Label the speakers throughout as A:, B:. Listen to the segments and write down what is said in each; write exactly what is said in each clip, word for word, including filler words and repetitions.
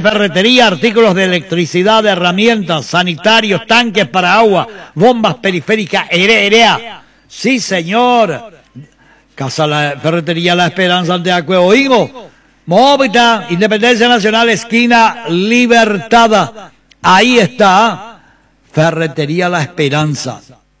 A: ferretería, artículos de electricidad, herramientas, sanitarios, tanques para agua, bombas periféricas, herea. Sí, señor. Casa la Ferretería La Esperanza de Acueoigo. Móvita, Independencia Nacional, esquina Libertad. Ahí está Ferretería La Esperanza.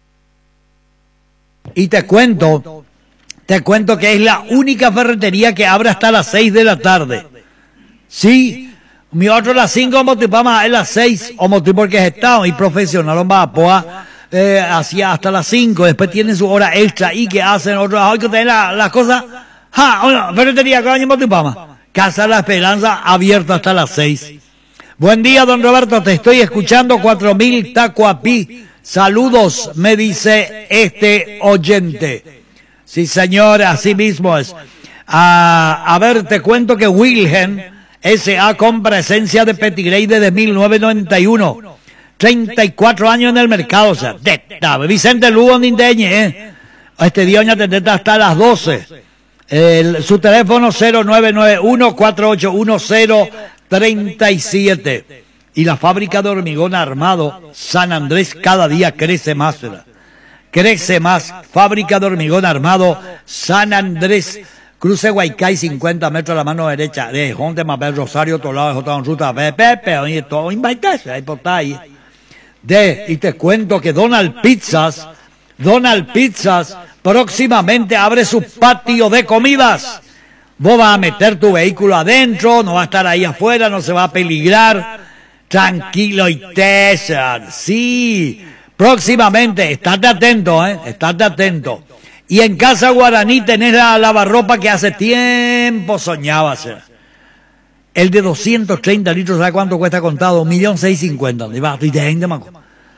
A: Y te cuento, te cuento que es la única ferretería que abre hasta las seis de la tarde. Sí, mi otro las cinco motipama es las seis, o motivo porque es estado y profesional, va a poa, eh, hacia hasta las cinco, después tienen su hora extra y que hacen otros, hay que tener las la cosas, ja, bueno, ferretería que año motipama, Casa La Esperanza abierta hasta las seis. Buen día, don Roberto, te estoy escuchando, cuatro mil Tacuapí. Saludos, me dice este oyente. Sí, señor, así mismo es. A, a ver, te cuento que Wilhelm S A con presencia de Petigrey desde mil novecientos noventa y uno. treinta y cuatro años en el mercado, o sea, de, de, Vicente Lugo Nindeñe, ¿eh? Este día doña Teteta hasta las doce. El, su teléfono cero nueve nueve uno, cuatro ocho uno cero, tres siete. Y la fábrica de hormigón armado San Andrés cada día crece más. ¿verdad? Crece más. Fábrica de hormigón armado San Andrés. Cruce Guaicay, cincuenta metros a la mano derecha. De Jonte Mapel Rosario, Tolado, de J. Ruta, Pepe, oye, todo invitarse, ahí por ahí. De, y te cuento que Donald Pizzas, Donald Pizzas, próximamente abre su patio de comidas. Vos vas a meter tu vehículo adentro, no va a estar ahí afuera, no se va a peligrar. Tranquilo y Tesar, sí, próximamente, estate atento, eh, estate atento. Y en Casa Guaraní tenés la lavarropa que hace tiempo soñaba hacer. El de doscientos treinta litros, ¿sabes cuánto cuesta contado? un millón seiscientos cincuenta.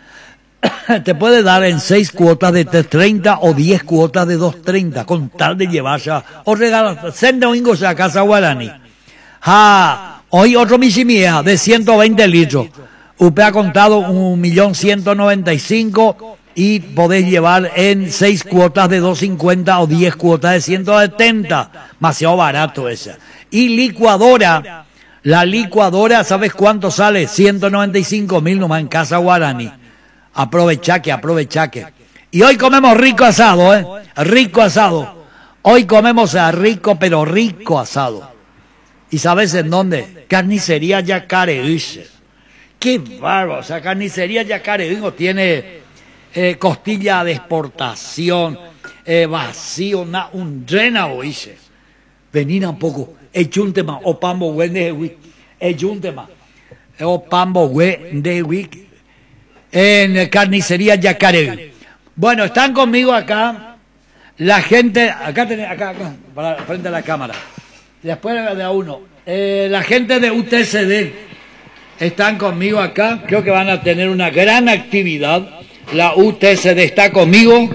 A: Te puede dar en seis cuotas de trescientos treinta o diez cuotas de doscientos treinta, con tal de llevarse o regalar. Sen domingo a Casa Guaraní. Ja. Hoy otro michimieja de ciento veinte litros. Usted ha contado un millón ciento noventa y cinco y podés llevar en seis cuotas de doscientos cincuenta o diez cuotas de ciento setenta. Demasiado barato esa. Y licuadora. La licuadora, ¿sabes cuánto sale? ciento noventa y cinco mil nomás en Casa Guaraní. Aprovecha que, aprovecha que. Y hoy comemos rico asado, ¿eh? Rico asado. Hoy comemos a rico, pero rico asado. ¿Y sabes en dónde? Carnicería Yacareí. Qué bárbaro. O sea, Carnicería Yacareí tiene eh, costilla de exportación, eh, vacío, na, un drenado, dice. Venir un poco, echuntema, o pambo güey de wick, echuntema, o pambo güey de wick, en Carnicería Yacareí. Bueno, están conmigo acá, la gente, acá tenés, acá, acá, para frente a la cámara. Después de a uno, eh, la gente de U T C D están conmigo acá, creo que van a tener una gran actividad. La U T C D está conmigo.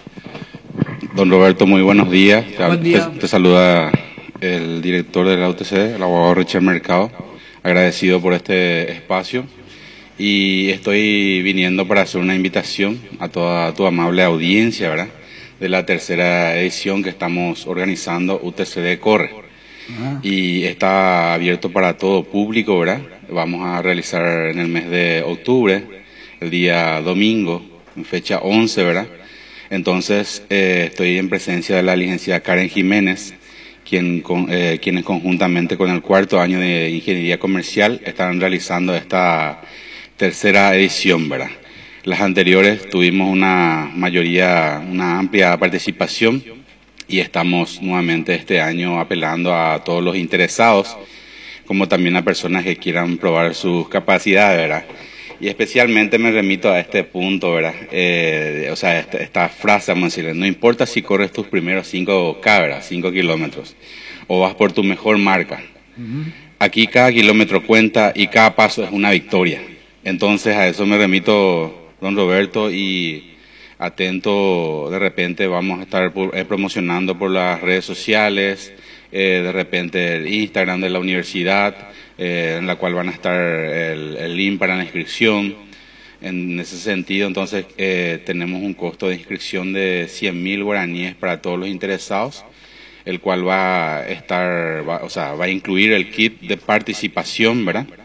B: Don Roberto, muy buenos días.
A: Buen día.
B: Te, te saluda el director de la U T C D, el abogado Richard Mercado, agradecido por este espacio. Y estoy viniendo para hacer una invitación a toda tu amable audiencia, ¿verdad? De la tercera edición que estamos organizando, U T C D Corre. Ah. Y está abierto para todo público, ¿verdad? Vamos a realizar en el mes de octubre, el día domingo, en fecha once, ¿verdad? Entonces, eh, estoy en presencia de la licenciada Karen Jiménez, quien, con, eh, quienes conjuntamente con el cuarto año de Ingeniería Comercial están realizando esta tercera edición, ¿verdad? Las anteriores tuvimos una mayoría, una amplia participación, y estamos nuevamente este año apelando a todos los interesados, como también a personas que quieran probar sus capacidades, ¿verdad? Y especialmente me remito a este punto, ¿verdad? Eh, o sea, esta, esta frase, vamos a decirle, no importa si corres tus primeros cinco K, ¿verdad? cinco kilómetros, o vas por tu mejor marca. Uh-huh. Aquí cada kilómetro cuenta y cada paso es una victoria. Entonces a eso me remito, don Roberto, y atento, de repente vamos a estar por, eh, promocionando por las redes sociales, eh, de repente el Instagram de la universidad, eh, en la cual van a estar el, el link para la inscripción. En ese sentido, entonces, eh, tenemos un costo de inscripción de cien mil guaraníes para todos los interesados, el cual va a estar, va, o sea, va a incluir el kit de participación, ¿verdad?